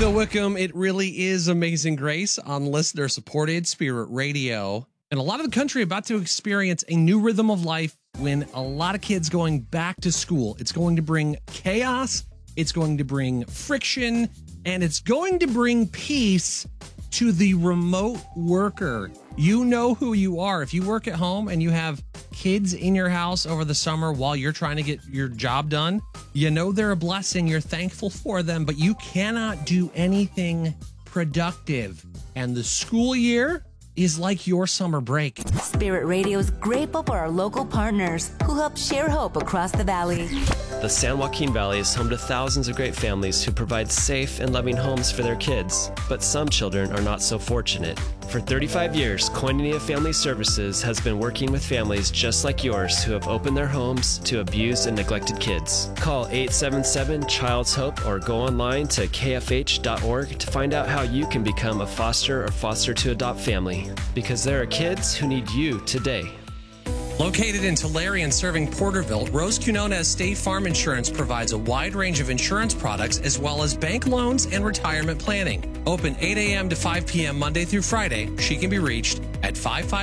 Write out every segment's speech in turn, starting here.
Bill Wickham. It really is Amazing Grace on listener-supported Spirit Radio. And a lot of the country about to experience a new rhythm of life when a lot of kids going back to school. It's going to bring chaos, it's going to bring friction, and it's going to bring peace to the remote worker. You know who you are. If you work at home and you have kids in your house over the summer while you're trying to get your job done, you know they're a blessing. You're thankful for them, but you cannot do anything productive. And the school year is like your summer break. Spirit Radio is grateful for our local partners who help share hope across the valley. The San Joaquin Valley is home to thousands of great families who provide safe and loving homes for their kids, but some children are not so fortunate. For 35 years, Koinonia Family Services has been working with families just like yours who have opened their homes to abused and neglected kids. Call 877-CHILD'S HOPE or go online to kfh.org to find out how you can become a foster or foster-to-adopt family, because there are kids who need you today. Located in Tulare and serving Porterville, Rose Quinones State Farm Insurance provides a wide range of insurance products as well as bank loans and retirement planning. Open 8 a.m. to 5 p.m. Monday through Friday. She can be reached at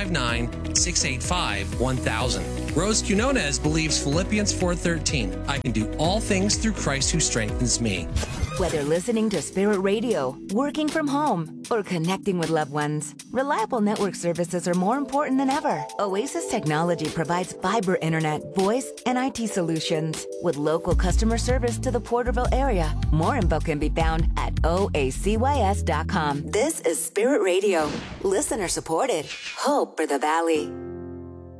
559-685-1000. Rose Quinones believes Philippians 4:13. I can do all things through Christ who strengthens me. Whether listening to Spirit Radio, working from home, or connecting with loved ones, reliable network services are more important than ever. Oasis Technology provides fiber internet, voice, and IT solutions with local customer service to the Porterville area. More info can be found at oacys.com. This is Spirit Radio, listener supported. Hope for the Valley.